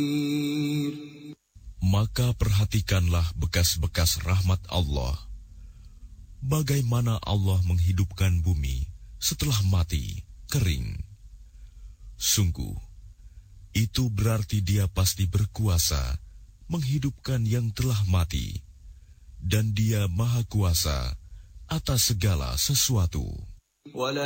Maka perhatikanlah bekas-bekas rahmat Allah. Bagaimana Allah menghidupkan bumi setelah mati, kering. Sungguh, itu berarti Dia pasti berkuasa menghidupkan yang telah mati, dan Dia Maha Kuasa atas segala sesuatu.